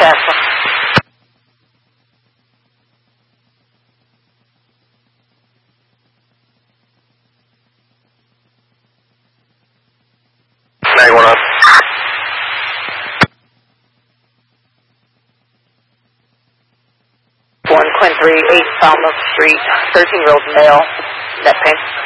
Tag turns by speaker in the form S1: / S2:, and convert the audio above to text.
S1: Tesla.
S2: Mag 1 up.
S1: One Quinn 3, 8 Falmouth Street, 13-year-old male, neck pain.